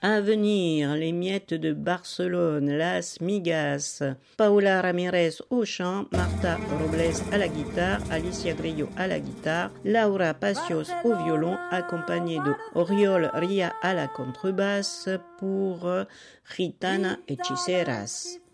À venir, les Miettes de Barcelone, Las Migas, Paula Ramirez au chant, Marta Robles à la guitare, Alicia Grillo à la guitare, Laura Pacios au violon, accompagnée de Oriol Ria à la contrebasse pour Gitana Hechiceras.